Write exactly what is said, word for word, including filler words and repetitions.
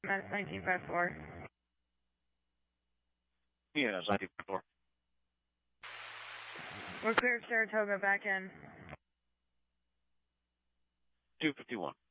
That's nineteen five four. Yeah, that's nineteen five four. We're clear of Saratoga, back in. two fifty-one.